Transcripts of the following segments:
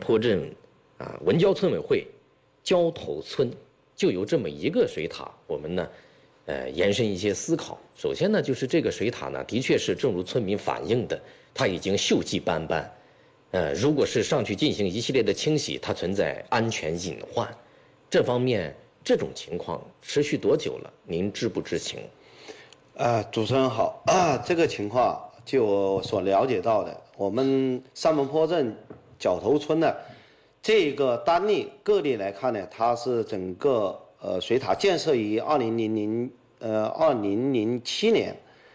坡镇文交村委会交头村就有这么一个水塔，我们呢延伸一些思考。首先呢，就是这个水塔呢，的确是正如村民反映的，它已经锈迹斑斑。如果是上去进行一系列的清洗，它存在安全隐患。这方面这种情况持续多久了？您知不知情？ 主持人好，这个情况就我所了解到的，我们三门坡镇角头村呢，这个单例个例来看呢，它是整个水塔建设于2007年，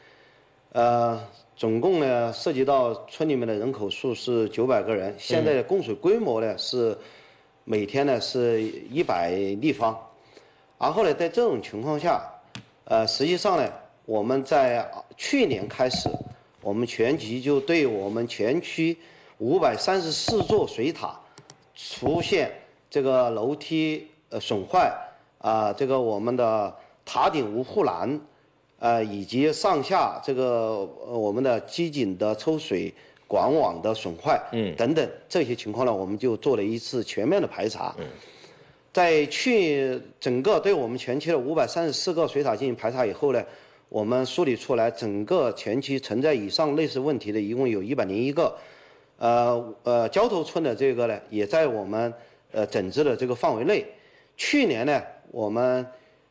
总共呢涉及到村里面的人口数是900个人，现在的供水规模呢是每天呢是100立方，然后呢在这种情况下，实际上呢我们在去年开始，我们全局就对我们全区534座水塔出现这个楼梯损坏这个我们的塔顶无护栏以及上下这个我们的机井的抽水管网的损坏等等这些情况呢，我们就做了一次全面的排查。在整个对我们全区的534个水塔进行排查以后呢，我们梳理出来整个全区存在以上类似问题的一共有101个，交头村的这个呢也在我们整治的这个范围内。去年呢，我们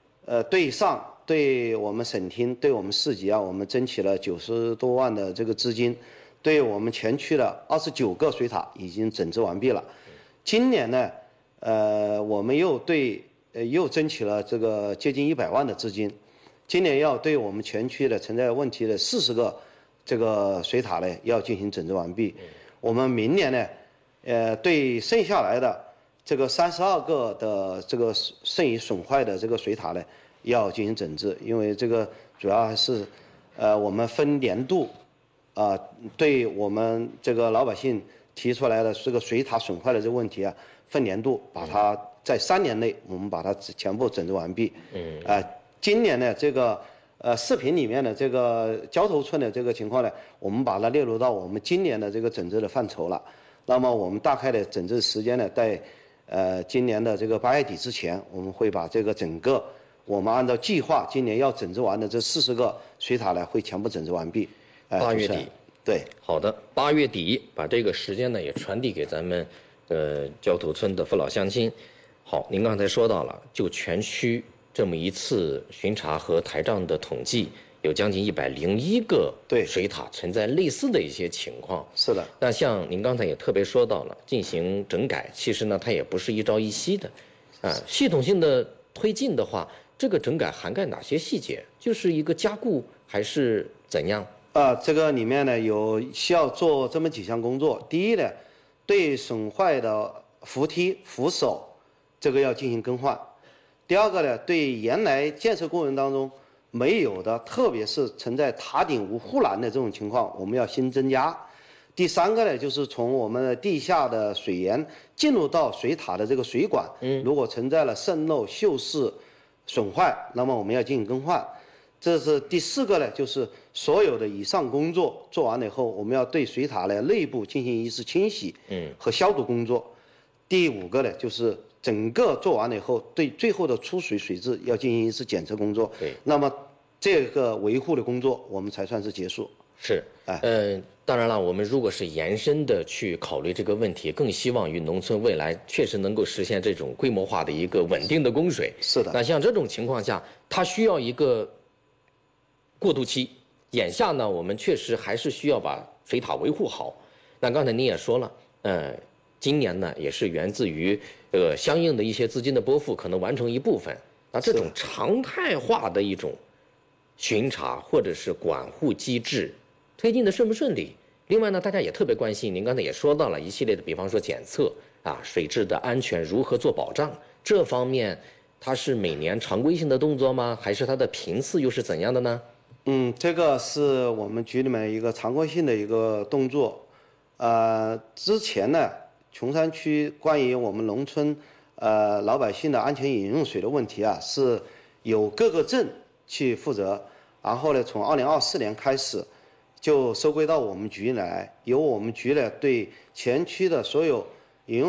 对我们省厅对我们市级我们争取了90多万的这个资金，对我们全区的29个水塔已经整治完毕了。今年呢，我们又争取了这个接近100万的资金。今年要对我们全区的存在问题的40个这个水塔呢要进行整治完毕。我们明年呢，对剩下来的这个32个的这个剩余损坏的这个水塔呢要进行整治，因为这个主要还是我们分年度对我们这个老百姓提出来的这个水塔损坏的这个问题分年度把它在3年内我们把它全部整治完毕。今年呢，这个视频里面的这个交头村的这个情况呢，我们把它列入到我们今年的这个整治的范畴了。那么我们大概的整治时间呢，在今年的这个8月底之前，我们会把这个整个我们按照计划今年要整治完的这40个水塔呢，会全部整治完毕。 8月底。 对， 好的，8月底把这个时间呢也传递给咱们交头村的父老乡亲。好，您刚才说到了，就全区这么一次巡查和台账的统计，有将近101个水塔存在类似的一些情况。 是的。 那像您刚才也特别说到了，进行整改，其实呢它也不是一朝一夕的，系统性的推进的话，这个整改涵盖哪些细节？就是一个加固还是怎样？ 这个里面呢需要做这么几项工作。第一呢，对损坏的扶梯、扶手这个要进行更换。第二个呢，对原来建设过程当中没有的，特别是存在塔顶无护栏的这种情况，我们要新增加。第三个呢，就是从我们的地下的水源进入到水塔的这个水管，如果存在了渗漏、锈蚀、损坏，那么我们要进行更换。这是第4个呢，就是所有的以上工作做完了以后，我们要对水塔的内部进行一次清洗和消毒工作。第5个呢，就是整个做完了以后，对最后的出水水质要进行一次检测工作。那么这个维护的工作我们才算是结束。 是，当然了，我们如果是延伸的去考虑这个问题，更希望于农村未来确实能够实现这种规模化的一个稳定的供水。 是的。 那像这种情况下，它需要一个过渡期。眼下呢，我们确实还是需要把水塔维护好。那刚才您也说了，今年呢也是源自于相应的一些资金的拨付，可能完成一部分。那这种常态化的一种巡查或者是管护机制推进的顺不顺利？另外呢，大家也特别关心，您刚才也说到了一系列的，比方说检测水质的安全如何做保障，这方面它是每年常规性的动作吗？还是它的频次又是怎样的呢？ 这个是我们局里面一个常规性的一个动作。之前呢，琼山区关于我们农村老百姓的安全饮用水的问题是由各个镇去负责，然后呢，从2024年开始就收归到我们局来，由我们局呢对全区的所有